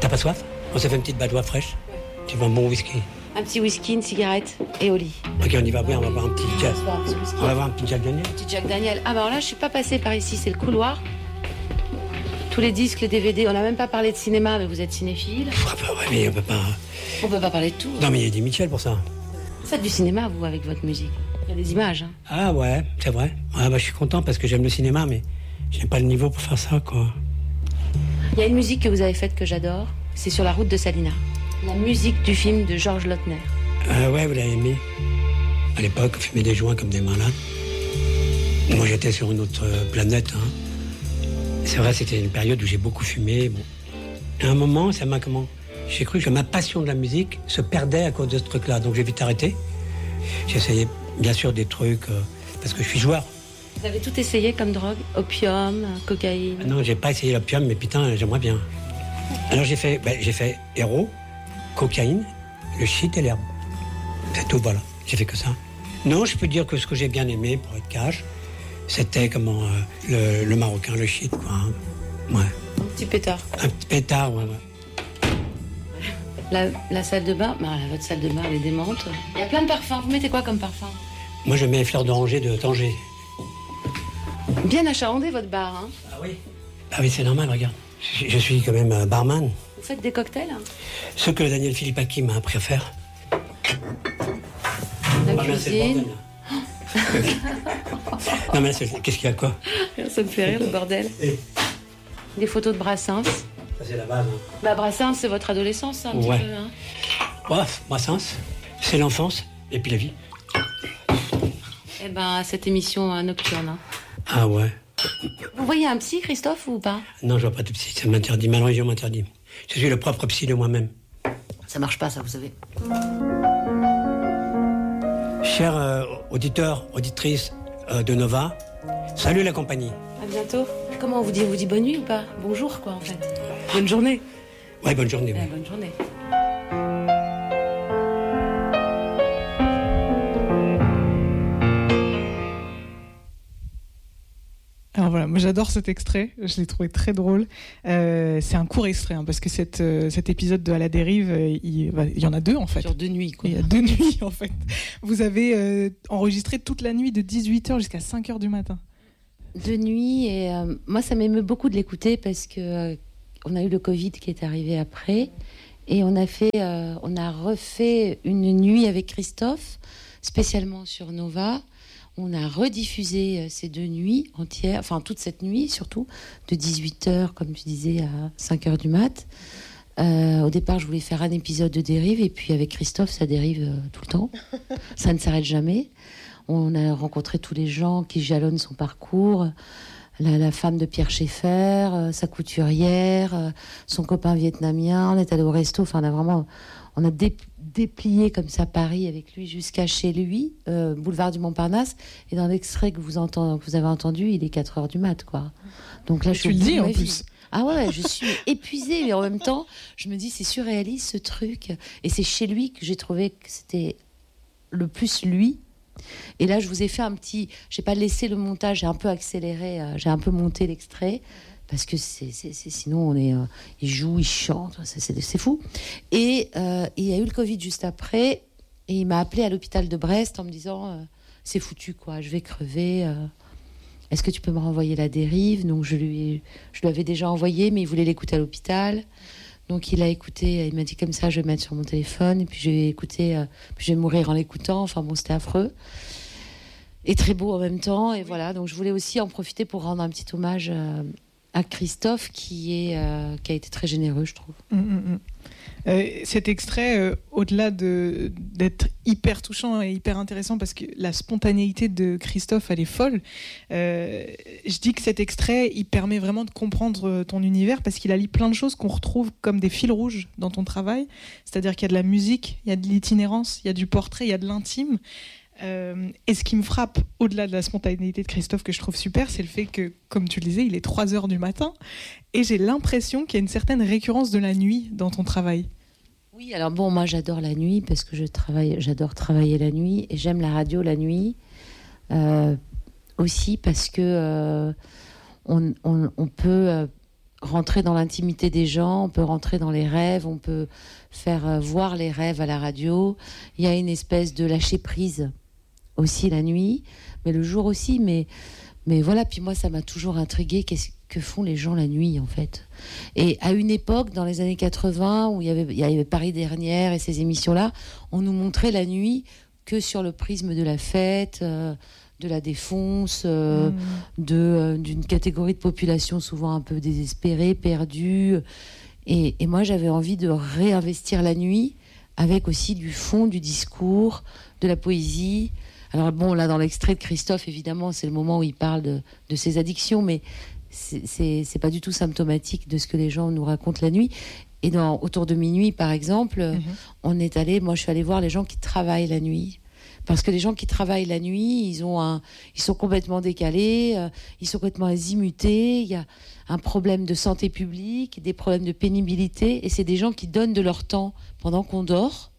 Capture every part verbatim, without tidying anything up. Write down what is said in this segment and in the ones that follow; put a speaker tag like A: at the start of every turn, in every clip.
A: pas soif? On se fait une petite badoie fraîche. Tu veux un bon whisky?
B: Un petit whisky, une cigarette et au lit.
A: Ok, on y va, oui, on va boire un petit Jack. On va boire un petit Jack Daniel.
B: Un petit Jack Daniel. Ah, bah alors là, je suis pas passée par ici, c'est le couloir. Tous les disques, les D V D, on n'a même pas parlé de cinéma, mais vous êtes cinéphile.
A: Ah bah ouais, mais on peut pas...
B: On peut pas parler de tout.
A: Non, mais il y a Eddie Mitchell pour ça.
B: Vous faites du cinéma, vous, avec votre musique. Il y a des images, hein.
A: Ah ouais, c'est vrai. Ah bah je suis content parce que j'aime le cinéma, mais je n'ai pas le niveau pour faire ça, quoi.
B: Il y a une musique que vous avez faite que j'adore, c'est Sur la route de Salina. La musique du film de Georges Lautner.
A: Ah ouais, vous l'avez aimé. À l'époque, on fumait des joints comme des malades. Moi, j'étais sur une autre planète, hein. C'est vrai, c'était une période où j'ai beaucoup fumé. Bon. À un moment, ça m'a comment... J'ai cru que ma passion de la musique se perdait à cause de ce truc-là. Donc j'ai vite arrêté. J'ai essayé, bien sûr, des trucs, euh, parce que je suis joueur.
B: Vous avez tout essayé comme drogue? Opium, cocaïne?
A: Ah non, j'ai pas essayé l'opium, mais putain, j'aimerais bien. Alors j'ai fait, ben, j'ai fait héros, cocaïne, le shit et l'herbe. C'est tout, voilà. J'ai fait que ça. Non, je peux dire que ce que j'ai bien aimé, pour être cash, c'était comment euh, le, le marocain, le shit, quoi. Hein. Ouais.
B: Un petit pétard.
A: Un petit pétard, ouais, ouais.
B: La, la salle de bain, bah, votre salle de bain, elle est démente. Il y a plein de parfums. Vous mettez quoi comme parfum?
A: Moi, je mets les fleurs d'oranger de Tanger.
B: Bien achalandé, votre bar, hein?
A: Ah oui. Ah oui, c'est normal, regarde. Je, je suis quand même barman.
B: Vous faites des cocktails, hein?
A: Ce que Daniel Philippaki m'a appris à faire.
B: La
A: Ah,
B: cuisine.
A: Non, mais là, qu'est-ce qu'il y a, quoi?
B: Ça me fait rire, le bordel. Et... Des photos de Brassens.
A: Ça, c'est la base. Hein.
B: Bah, Brassens, c'est votre adolescence, ça, un
A: ouais.
B: petit peu, hein?
A: Ouais, Brassens, c'est l'enfance et puis la vie.
B: Eh ben, cette émission euh, nocturne. Hein.
A: Ah ouais.
B: Vous voyez un psy, Christophe, ou pas?
A: Non, je vois pas de psy, ça m'interdit. Ma religion m'interdit. Je suis le propre psy de moi-même.
B: Ça marche pas, ça, vous savez.
A: Chers euh, auditeurs, auditrices euh, de Nova, salut la compagnie.
B: À bientôt. Comment on vous dit? On vous dit bonne nuit ou pas? Bonjour, quoi, en fait. Bonne journée.
A: Ouais, bonne journée.
B: Ouais,
A: Ouais.
B: bonne journée.
C: Alors voilà, moi j'adore cet extrait, je l'ai trouvé très drôle. Euh, c'est un court extrait, hein, parce que cette, euh, cet épisode de À la dérive, euh, il, bah, il y en a deux en fait.
B: Sur deux nuits, quoi.
C: Il y a deux nuits en fait. Vous avez euh, enregistré toute la nuit de dix-huit heures jusqu'à cinq heures du matin.
B: Deux nuits, et euh, moi ça m'émeut beaucoup de l'écouter parce que euh, on a eu le Covid qui est arrivé après, et on a fait, euh, on a refait une nuit avec Christophe, spécialement sur Nova. On a rediffusé ces deux nuits entières, enfin toute cette nuit surtout, de dix-huit heures, comme tu disais, à cinq heures du mat. Euh, au départ, je voulais faire un épisode de Dérive, et puis avec Christophe, ça dérive euh, tout le temps. Ça ne s'arrête jamais. On a rencontré tous les gens qui jalonnent son parcours. La, la femme de Pierre Schaeffer, euh, sa couturière, euh, son copain vietnamien. On est allé au resto, enfin on a vraiment... On a dé- déplié comme ça Paris avec lui jusqu'à chez lui, euh, boulevard du Montparnasse. Et dans l'extrait que vous, entend, que vous avez entendu, il est quatre heures du mat, quoi. Donc là, je
C: tu le dis en plus.
B: Ah ouais, je suis épuisée, mais en même temps, je me dis, c'est surréaliste ce truc. Et c'est chez lui que j'ai trouvé que c'était le plus lui. Et là, je vous ai fait un petit... J'ai pas laissé le montage, j'ai un peu accéléré, euh, j'ai un peu monté l'extrait. Parce que c'est, c'est, c'est, sinon, on est, euh, il joue, il chante, c'est, c'est, c'est fou. Et euh, il y a eu le Covid juste après, et il m'a appelé à l'hôpital de Brest en me disant euh, c'est foutu, quoi, je vais crever. Euh, est-ce que tu peux me renvoyer La Dérive? Donc je lui, je lui avais déjà envoyé, mais il voulait l'écouter à l'hôpital. Donc il a écouté, il m'a dit comme ça, je vais mettre sur mon téléphone, et puis je vais écouter, euh, puis je vais mourir en l'écoutant. Enfin bon, c'était affreux. Et très beau en même temps. Et voilà, donc je voulais aussi en profiter pour rendre un petit hommage euh, à Christophe qui, est, euh, qui a été très généreux, je trouve.
C: Mmh, mmh. Euh, cet extrait, euh, au-delà de, d'être hyper touchant et hyper intéressant, parce que la spontanéité de Christophe, elle est folle, euh, je dis que cet extrait, il permet vraiment de comprendre ton univers, parce qu'il allie plein de choses qu'on retrouve comme des fils rouges dans ton travail. C'est-à-dire qu'il y a de la musique, il y a de l'itinérance, il y a du portrait, il y a de l'intime. Euh, et ce qui me frappe, au-delà de la spontanéité de Christophe, que je trouve super, c'est le fait que, comme tu le disais, il est trois heures du matin, et j'ai l'impression qu'il y a une certaine récurrence de la nuit dans ton travail.
B: Oui, alors bon, moi j'adore la nuit, parce que je travaille, j'adore travailler la nuit, et j'aime la radio la nuit, euh, aussi parce que euh, on, on, on peut... Euh, rentrer dans l'intimité des gens, on peut rentrer dans les rêves, on peut faire euh, voir les rêves à la radio. Il y a une espèce de lâcher prise aussi la nuit, mais le jour aussi. Mais, mais voilà, puis moi, ça m'a toujours intriguée. Qu'est-ce que font les gens la nuit, en fait? Et à une époque, dans les années quatre-vingts, où il y avait, il y avait Paris Dernière et ces émissions-là, on nous montrait la nuit que sur le prisme de la fête, euh, de la défonce, euh, mmh. de, euh, d'une catégorie de population souvent un peu désespérée, perdue. Et, et moi, j'avais envie de réinvestir la nuit avec aussi du fond, du discours, de la poésie. Alors bon, là, dans l'extrait de Christophe, évidemment, c'est le moment où il parle de, de ses addictions, mais c'est, c'est, c'est pas du tout symptomatique de ce que les gens nous racontent la nuit. Et dans Autour de minuit, par exemple, mmh. on est allé, moi, je suis allée voir les gens qui travaillent la nuit. Parce que les gens qui travaillent la nuit, ils, ont un, ils sont complètement décalés, euh, ils sont complètement azimutés, il y a un problème de santé publique, des problèmes de pénibilité, et c'est des gens qui donnent de leur temps pendant qu'on dort.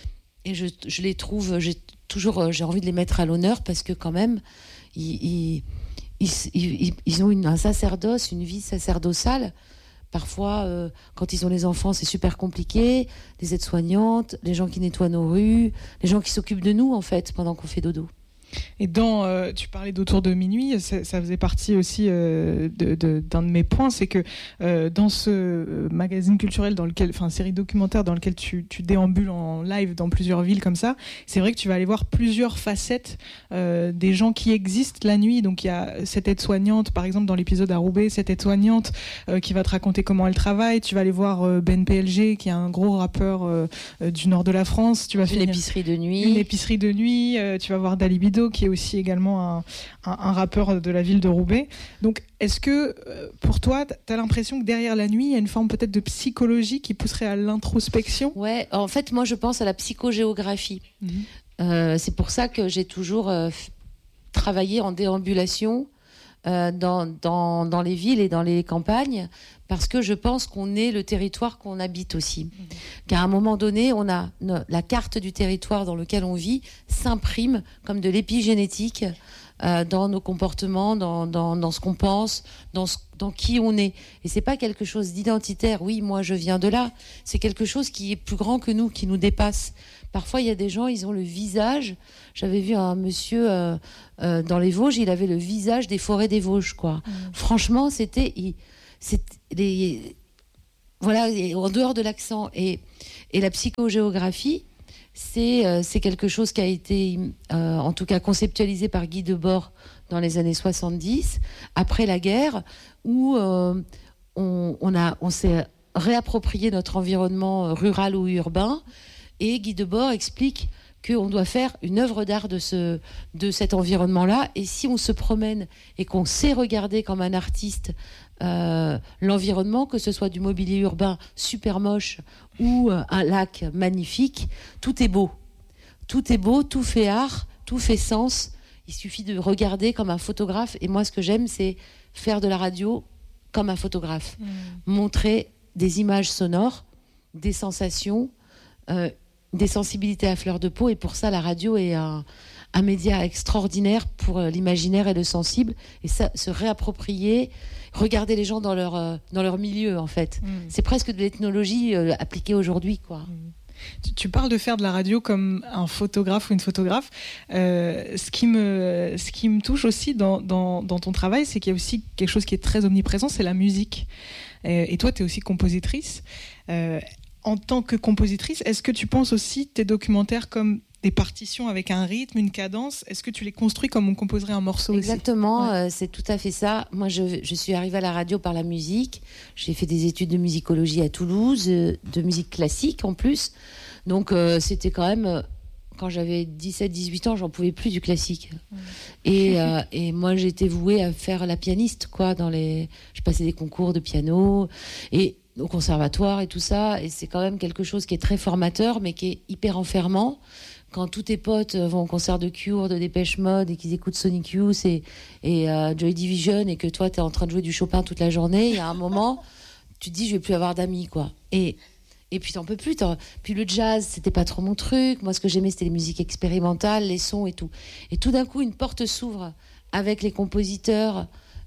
B: Et je, je les trouve, j'ai toujours j'ai envie de les mettre à l'honneur, parce que quand même, ils, ils, ils, ils, ils ont une, un sacerdoce, une vie sacerdotale. Parfois, euh, quand ils ont les enfants, c'est super compliqué. Les aides-soignantes, les gens qui nettoient nos rues, les gens qui s'occupent de nous, en fait, pendant qu'on fait dodo.
C: Et dans, euh, tu parlais d'Autour de minuit, ça, ça faisait partie aussi euh, de, de, d'un de mes points, c'est que euh, dans ce magazine culturel, dans lequel, enfin série documentaire dans lequel tu, tu déambules en live dans plusieurs villes comme ça, c'est vrai que tu vas aller voir plusieurs facettes euh, des gens qui existent la nuit. Donc il y a cette aide-soignante, par exemple dans l'épisode à Roubaix, cette aide-soignante euh, qui va te raconter comment elle travaille. Tu vas aller voir euh, Ben P L G, qui est un gros rappeur euh, euh, du nord de la France. Tu vas
B: une
C: finir
B: épicerie de nuit.
C: Une épicerie de nuit. Euh, tu vas voir Dalibido, qui est aussi également un, un, un rappeur de la ville de Roubaix. Donc, est-ce que, pour toi, tu as l'impression que derrière la nuit, il y a une forme peut-être de psychologie qui pousserait à l'introspection ?
B: Ouais, en fait, moi, je pense à la psychogéographie. Mmh. Euh, c'est pour ça que j'ai toujours euh, f- travaillé en déambulation euh, dans, dans, dans les villes et dans les campagnes, parce que je pense qu'on est le territoire qu'on habite aussi. Mmh. Qu'à un moment donné, on a no, la carte du territoire dans lequel on vit s'imprime comme de l'épigénétique euh, dans nos comportements, dans, dans, dans ce qu'on pense, dans, ce, dans qui on est. Et c'est pas quelque chose d'identitaire. Oui, moi je viens de là. C'est quelque chose qui est plus grand que nous, qui nous dépasse. Parfois, il y a des gens, ils ont le visage. J'avais vu un monsieur euh, euh, dans les Vosges, il avait le visage des forêts des Vosges, quoi. Mmh. Franchement, c'était... Il, c'était les, voilà, en dehors de l'accent. Et, et la psychogéographie, c'est, euh, c'est quelque chose qui a été, euh, en tout cas, conceptualisé par Guy Debord dans les années soixante-dix, après la guerre, où euh, on, on, a, on s'est réapproprié notre environnement rural ou urbain. Et Guy Debord explique qu'on doit faire une œuvre d'art de, ce, de cet environnement-là. Et si on se promène et qu'on sait regarder comme un artiste euh, l'environnement, que ce soit du mobilier urbain super moche ou euh, un lac magnifique, tout est beau. Tout est beau, tout fait art, tout fait sens. Il suffit de regarder comme un photographe. Et moi, ce que j'aime, c'est faire de la radio comme un photographe. Mmh. Montrer des images sonores, des sensations, euh, des sensibilités à fleur de peau. Et pour ça, la radio est un, un média extraordinaire pour l'imaginaire et le sensible. Et ça, se réapproprier, regarder les gens dans leur, euh, dans leur milieu, en fait. Mmh. C'est presque de l'ethnologie euh, appliquée aujourd'hui, quoi.
C: Mmh. Tu, tu parles de faire de la radio comme un photographe ou une photographe. Euh, ce, qui me, ce qui me touche aussi dans, dans, dans ton travail, c'est qu'il y a aussi quelque chose qui est très omniprésent, c'est la musique. Euh, et toi, tu es aussi compositrice. Euh, en tant que compositrice, est-ce que tu penses aussi tes documentaires comme des partitions avec un rythme, une cadence? Est-ce que tu les construis comme on composerait un morceau?
B: Exactement,
C: ouais.
B: euh, c'est tout à fait ça. Moi, je, je suis arrivée à la radio par la musique. J'ai fait des études de musicologie à Toulouse, euh, de musique classique en plus. Donc, euh, c'était quand même... Euh, quand j'avais dix-sept dix-huit ans, j'en pouvais plus du classique. Mmh. Et, euh, et moi, j'étais vouée à faire la pianiste, quoi. Dans les... Je passais des concours de piano et au conservatoire et tout ça. Et c'est quand même quelque chose qui est très formateur, mais qui est hyper enfermant. Quand tous tes potes vont au concert de Cure, de Dépêche Mode, et qu'ils écoutent Sonic Youth et, et euh, Joy Division, et que toi, tu es en train de jouer du Chopin toute la journée, il y a un moment, tu te dis, je vais plus avoir d'amis, quoi. Et... Et puis t'en peux plus. T'en... Puis le jazz, c'était pas trop mon truc. Moi, ce que j'aimais, c'était les musiques expérimentales, les sons et tout. Et tout d'un coup, une porte s'ouvre avec les compositeurs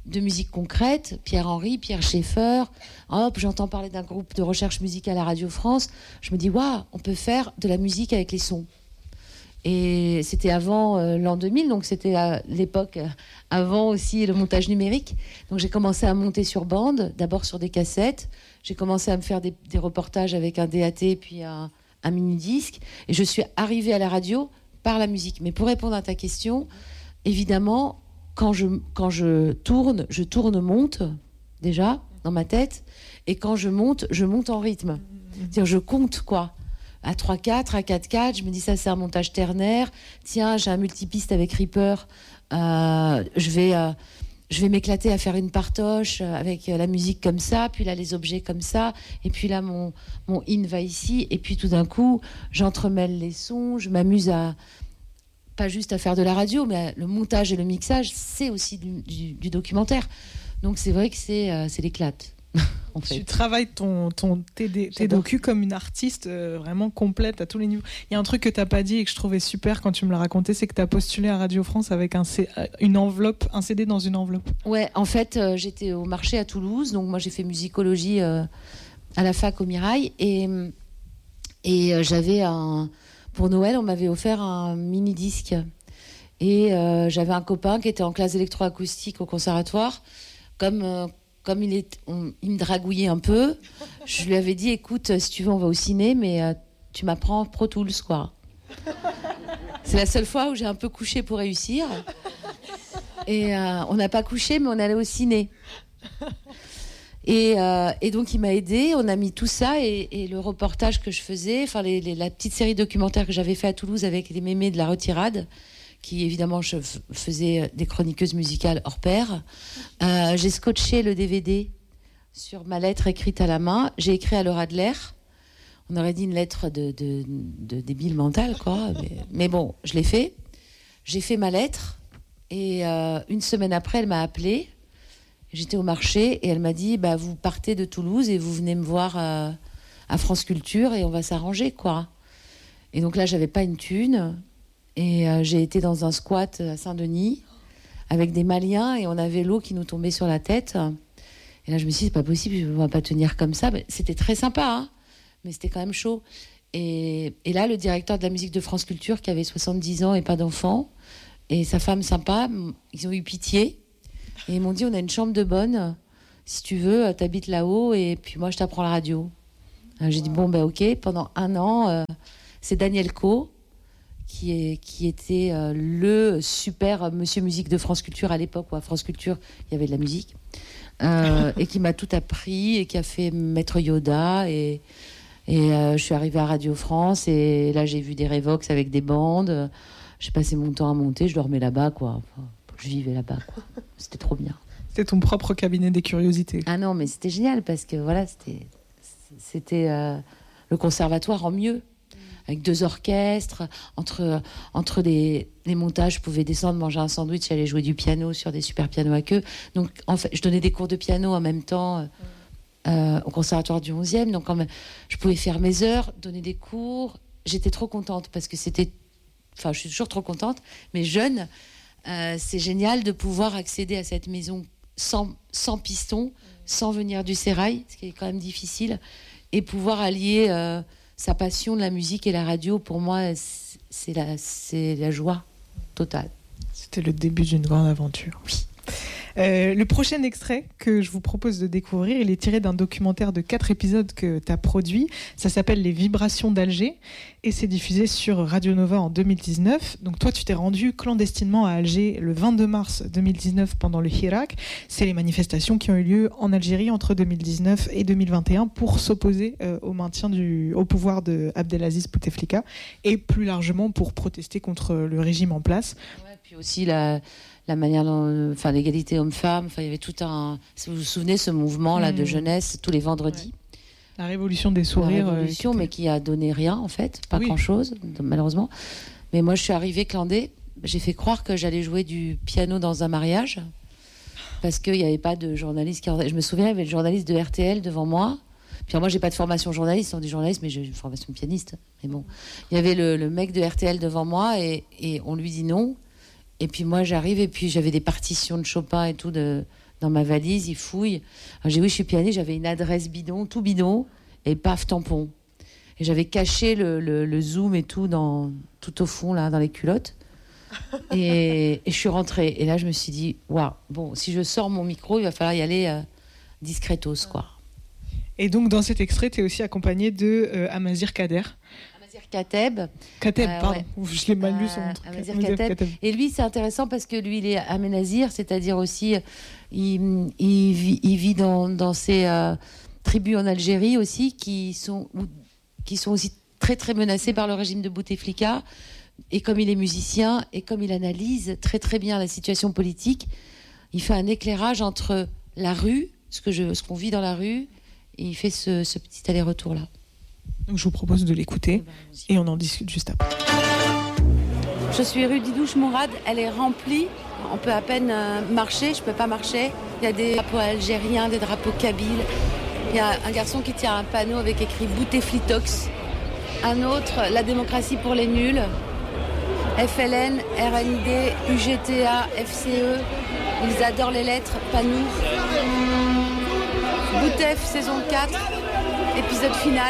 B: de musique concrète, Pierre Henry, Pierre Schaeffer. Hop, j'entends parler d'un groupe de recherche musicale à Radio France. Je me dis, waouh, on peut faire de la musique avec les sons. Et c'était avant euh, l'an deux mille, donc c'était à l'époque euh, avant aussi le montage numérique. Donc j'ai commencé à monter sur bande, d'abord sur des cassettes. J'ai commencé à me faire des, des reportages avec un D A T puis un, un mini-disque. Et je suis arrivée à la radio par la musique. Mais pour répondre à ta question, évidemment, quand je, quand je tourne, je tourne-monte déjà dans ma tête. Et quand je monte, je monte en rythme. C'est-à-dire je compte quoi. À trois quatre, à quatre quatre, je me dis ça c'est un montage ternaire. Tiens, j'ai un multipiste avec Reaper. Euh, je vais, euh, je vais m'éclater à faire une partoche avec la musique comme ça, puis là les objets comme ça, et puis là mon, mon in va ici, et puis tout d'un coup j'entremêle les sons, je m'amuse à pas juste à faire de la radio, mais le montage et le mixage, c'est aussi du, du, du documentaire. Donc c'est vrai que c'est, euh, c'est l'éclate. En fait.
C: Tu travailles ton, ton, tes, tes docu comme une artiste euh, vraiment complète à tous les niveaux. Il y a un truc que tu n'as pas dit et que je trouvais super quand tu me l'as raconté, c'est que tu as postulé à Radio France avec un, une enveloppe, un C D dans une enveloppe.
B: Ouais, en fait, euh, j'étais au marché à Toulouse, donc moi j'ai fait musicologie euh, à la fac au Mirail, et, et euh, j'avais un... Pour Noël, on m'avait offert un mini-disque. Et euh, j'avais un copain qui était en classe électroacoustique au conservatoire. Comme... Euh, Comme il, est, on, il me dragouillait un peu, je lui avais dit, écoute, si tu veux, on va au ciné, mais euh, tu m'apprends Pro Tools, quoi. C'est la seule fois où j'ai un peu couché pour réussir. Et euh, on n'a pas couché, mais on allait au ciné. Et, euh, et donc, il m'a aidé. On a mis tout ça et, et le reportage que je faisais, enfin, les, les, la petite série documentaire que j'avais fait à Toulouse avec les mémés de la retirade, qui évidemment je f- faisais des chroniqueuses musicales hors pair. Euh, j'ai scotché le D V D sur ma lettre écrite à la main. J'ai écrit à Laura Adler. On aurait dit une lettre de, de, de débile mental, quoi. Mais, mais bon, je l'ai fait. J'ai fait ma lettre et euh, une semaine après, elle m'a appelée. J'étais au marché et elle m'a dit bah, vous partez de Toulouse et vous venez me voir euh, à France Culture et on va s'arranger, quoi. Et donc là, j'avais pas une thune. Et euh, j'ai été dans un squat à Saint-Denis avec des Maliens et on avait l'eau qui nous tombait sur la tête. Et là, je me suis dit, c'est pas possible, on va pas tenir comme ça. Mais c'était très sympa, hein, mais c'était quand même chaud. Et, et là, le directeur de la musique de France Culture, qui avait soixante-dix ans et pas d'enfant, et sa femme sympa, ils ont eu pitié. Et ils m'ont dit, on a une chambre de bonne. Si tu veux, t'habites là-haut et puis moi, je t'apprends la radio. Alors, j'ai dit, bon, ben ok. Pendant un an, euh, c'est Daniel Coe, Qui, est, qui était euh, le super monsieur musique de France Culture à l'époque où à France Culture il y avait de la musique euh, et qui m'a tout appris et qui a fait Maître Yoda et, et euh, je suis arrivée à Radio France et là j'ai vu des Revox avec des bandes, j'ai passé mon temps à monter, je dormais là-bas, quoi. Enfin, je vivais là-bas, quoi. C'était trop bien.
C: C'était ton propre cabinet des curiosités.
B: Ah non, mais c'était génial parce que voilà, c'était, c'était euh, le conservatoire en mieux. Avec deux orchestres, entre, entre les, les montages, je pouvais descendre, manger un sandwich, aller jouer du piano sur des super pianos à queue. Donc, en fait, je donnais des cours de piano en même temps euh, au conservatoire du onzième. Donc, quand même, je pouvais faire mes heures, donner des cours. J'étais trop contente parce que c'était... Enfin, je suis toujours trop contente, mais jeune, euh, c'est génial de pouvoir accéder à cette maison sans, sans piston, sans venir du sérail, ce qui est quand même difficile, et pouvoir allier... Euh, sa passion de la musique et la radio, pour moi, c'est la, c'est la joie totale.
C: C'était le début d'une grande aventure.
B: Oui.
C: Euh, le prochain extrait que je vous propose de découvrir, il est tiré d'un documentaire de quatre épisodes que tu as produit. Ça s'appelle Les Vibrations d'Alger et c'est diffusé sur Radio Nova en deux mille dix-neuf. Donc toi, tu t'es rendu clandestinement à Alger le vingt-deux mars deux mille dix-neuf pendant le Hirak. C'est les manifestations qui ont eu lieu en Algérie entre deux mille dix-neuf et deux mille vingt et un pour s'opposer euh, au maintien du, au pouvoir de Abdelaziz Bouteflika et plus largement pour protester contre le régime en place.
B: Ouais, puis aussi la... la manière dont, enfin, l'égalité homme-femme, enfin, il y avait tout un, si vous vous souvenez, ce mouvement là mmh. de jeunesse tous les vendredis.
C: Ouais. La révolution des sourires.
B: La révolution, euh, qui mais qui a donné rien en fait, pas
C: oui.
B: grand-chose malheureusement. Mais moi, je suis arrivée clandé. J'ai fait croire que j'allais jouer du piano dans un mariage parce qu'il n'y avait pas de journaliste qui. Je me souviens, il y avait le journaliste de R T L devant moi. Puis moi, j'ai pas de formation journaliste, on dit journaliste, mais j'ai une formation pianiste. Mais bon, il y avait le, le mec de R T L devant moi et, et on lui dit non. Et puis moi, j'arrive et puis j'avais des partitions de Chopin et tout de, dans ma valise, il fouille. Alors, j'ai dit oui, je suis pianiste, j'avais une adresse bidon, tout bidon, et paf, tampon. Et j'avais caché le, le, le Zoom et tout, dans, tout au fond, là, dans les culottes. Et, et je suis rentrée. Et là, je me suis dit, waouh, bon, si je sors mon micro, il va falloir y aller euh, discretos, quoi.
C: Et donc, dans cet extrait, tu es aussi accompagné de euh, Amazir Kader.
B: Amazir Kateb.
C: Kateb,
B: Euh,
C: pardon.
B: ouais.
C: Je l'ai mal lu
B: Euh,
C: son truc.
B: Amazir
C: Amazir
B: Kateb.
C: Kateb.
B: Et lui, c'est intéressant parce que lui, il est aménazir, c'est-à-dire aussi, il, il vit, il vit dans, dans ces euh, tribus en Algérie aussi qui sont, qui sont aussi très, très menacées par le régime de Bouteflika. Et comme il est musicien et comme il analyse très, très bien la situation politique, il fait un éclairage entre la rue, ce, que je, ce qu'on vit dans la rue, et il fait ce, ce petit aller-retour-là.
C: Donc, je vous propose de l'écouter et on en discute juste après.
B: Je suis rue Didouche Mourad, elle est remplie. On peut à peine euh, marcher, je peux pas marcher. Il y a des drapeaux algériens, des drapeaux kabyles. Il y a un garçon qui tient un panneau avec écrit Bouteflitox. Un autre, la démocratie pour les nuls. F L N, R N D, U G T A, F C E. Ils adorent les lettres, pas nous. Boutef, saison quatre, épisode final.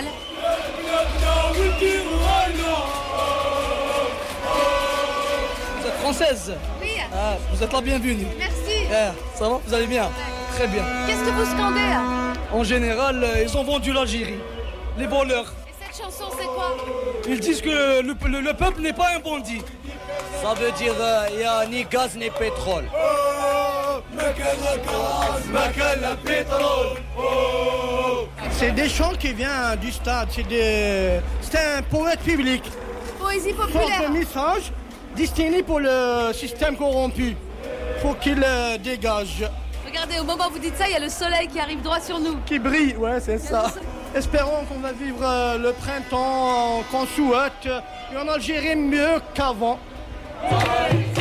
D: Vous êtes française?
B: Oui.
D: Ah, vous êtes la bienvenue.
B: Merci.
D: Eh, ça va? Vous allez bien? Très bien.
B: Qu'est-ce que vous scandez là?
D: En général, euh, ils ont vendu l'Algérie. Les voleurs.
B: Et cette chanson, c'est quoi?
D: Ils disent que le, le- le peuple n'est pas un bandit. Ça veut dire il n'y a ni gaz ni pétrole.
E: C'est des chants qui viennent du stade, c'est des... c'est un poète public.
B: Poésie
E: Force
B: populaire.
E: de message destiné pour le système corrompu. Faut qu'il euh, dégage.
B: Regardez, au moment où vous dites ça, il y a le soleil qui arrive droit sur nous.
E: Qui brille, ouais, c'est ça. Espérons qu'on va vivre euh, le printemps euh, qu'on souhaite. Et en Algérie mieux qu'avant.